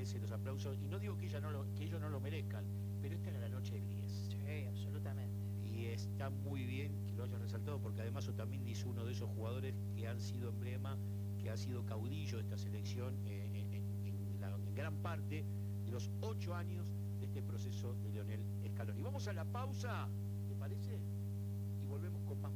merece los aplausos, y no digo que ellos no lo merezcan, pero esta era la noche del 10. Sí, absolutamente. Y está muy bien que lo hayas resaltado, porque además Otamendi es uno de esos jugadores que han sido emblema, que ha sido caudillo de esta selección en gran parte de los 8 años de este proceso de Lionel Scaloni. Vamos a la pausa, ¿te parece? Y volvemos con más.